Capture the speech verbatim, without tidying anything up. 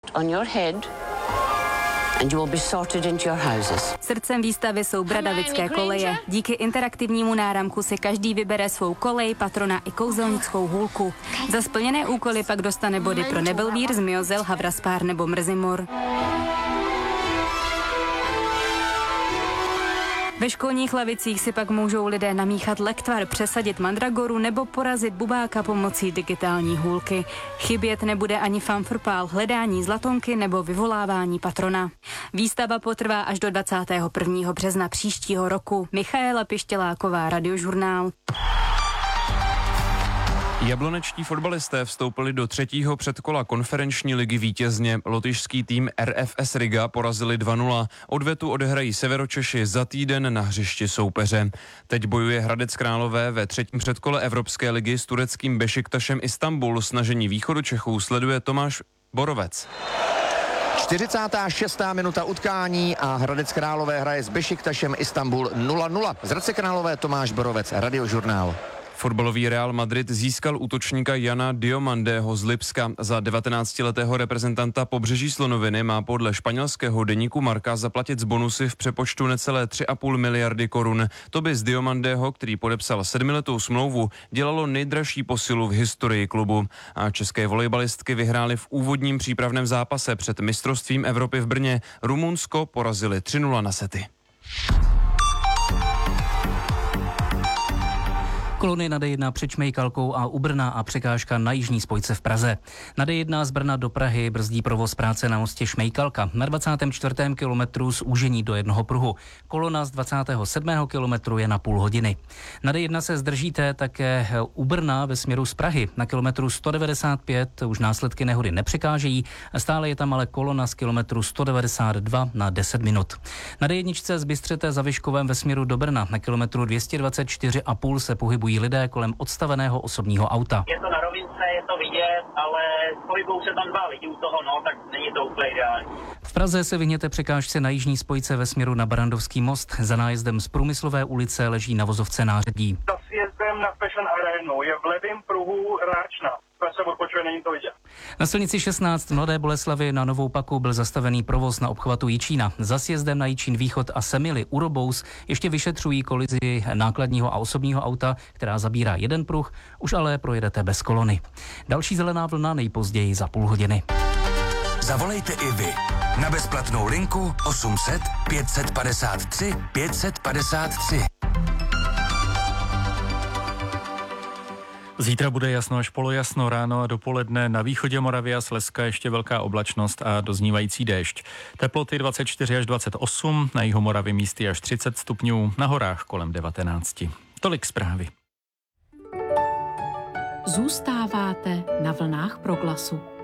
on your head and you will be sorted into your houses. Srdcem výstavy jsou Bradavické koleje. Díky interaktivnímu náramku si každý vybere svou kolej, patrona i kouzelnickou hůlku. Za splněné úkoly pak dostane body pro Nebelvír, Zmiozel, Havraspár nebo Mrzimor. Ve školních lavicích si pak můžou lidé namíchat lektvar, přesadit mandragoru nebo porazit bubáka pomocí digitální hůlky. Chybět nebude ani fanfrpál, hledání zlatonky nebo vyvolávání patrona. Výstava potrvá až do dvacátého prvního března příštího roku. Michaela Pištěláková, Radiožurnál. Jablonečtí fotbalisté vstoupili do třetího předkola konferenční ligy vítězně. Lotyšský tým R F S Riga porazili dva nula. Odvetu odehrají Severočeši za týden na hřišti soupeře. Teď bojuje Hradec Králové ve třetím předkole Evropské ligy s tureckým Bešiktašem Istanbul. Snažení Východočechů sleduje Tomáš Borovec. čtyřicátá šestá minuta utkání a Hradec Králové hraje s Bešiktašem Istanbul nula nula. Z Hradce Králové Tomáš Borovec, Radiožurnál. Fotbalový Real Madrid získal útočníka Jana Diomandého z Lipska. Za devatenáctiletého reprezentanta Pobřeží Slonoviny má podle španělského deníku Marca zaplatit z bonusy v přepočtu necelé tři a půl miliardy korun. To by z Diomandého, který podepsal sedmiletou smlouvu, dělalo nejdražší posilu v historii klubu. A české volejbalistky vyhrály v úvodním přípravném zápase před mistrovstvím Evropy v Brně. Rumunsko porazili tři nula na sety. Kolony na D jedna před Šmejkalkou a u Brna a překážka na jižní spojce v Praze. Na D jedna z Brna do Prahy brzdí provoz práce na mostě Šmejkalka. Na dvacátém čtvrtém kilometru zúžení do jednoho pruhu. Kolona z dvacátého sedmého kilometru je na půl hodiny. Na D jedna se zdržíte také u Brna ve směru z Prahy. Na kilometru sto devadesát pět už následky nehody nepřekážejí. Stále je tam ale kolona z kilometru sto devadesát dva na deset minut. Na D jedna z Bystřete za Vyškovem ve směru do Brna na kilometru dvě stě dvacet čtyři a půl se pohybují lidé kolem odstaveného osobního auta. Je to na rovince, je to vidět, ale pohybují se tam dva lidi u toho, no, tak není to úplně ideální. V Praze se vyhněte překážce na jižní spojce ve směru na Barandovský most. Za nájezdem z Průmyslové ulice leží na vozovce nářadí. Za sjezdem na Fashion Arenu je v levém pruhu Ráčna. Se odpočuje, není to vidět. Na silnici šestnáct v Mladé Boleslavi na Novou Paku byl zastavený provoz na obchvatu Jičína. Za sjezdem na Jičín východ a Semily u Robous ještě vyšetřují kolizi nákladního a osobního auta, která zabírá jeden pruh, už ale projedete bez kolony. Další zelená vlna nejpozději za půl hodiny. Zavolejte i vy na bezplatnou linku osm set pět set padesát tři pět set padesát tři. Zítra bude jasno až polojasno, ráno a dopoledne na východě Moravy a Slezska ještě velká oblačnost a doznívající déšť. Teploty dvacet čtyři až dvacet osm, na jihu Moravy místy až třicet stupňů, na horách kolem devatenáct. Tolik zprávy. Zůstáváte na vlnách Proglasu.